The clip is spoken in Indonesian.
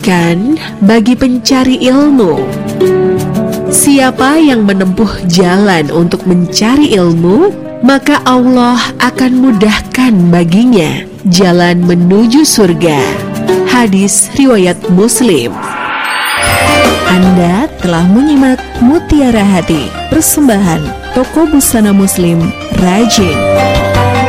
memudahkan bagi pencari ilmu. Siapa yang menempuh jalan untuk mencari ilmu, maka Allah akan mudahkan baginya jalan menuju surga. Hadis riwayat Muslim. Anda telah menyimak Mutiara Hati, persembahan Toko Busana Muslim Rajin.